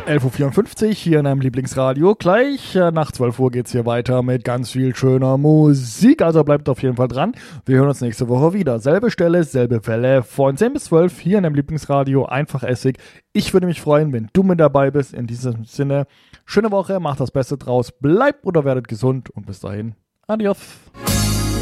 11.54 Uhr hier in einem Lieblingsradio. Gleich nach 12 Uhr geht es hier weiter mit ganz viel schöner Musik. Also bleibt auf jeden Fall dran. Wir hören uns nächste Woche wieder. Selbe Stelle, selbe Welle. Von 10 bis 12 hier in einem Lieblingsradio. Einfach Essig. Ich würde mich freuen, wenn du mit dabei bist. In diesem Sinne, schöne Woche. Macht das Beste draus. Bleibt oder werdet gesund. Und bis dahin, adios.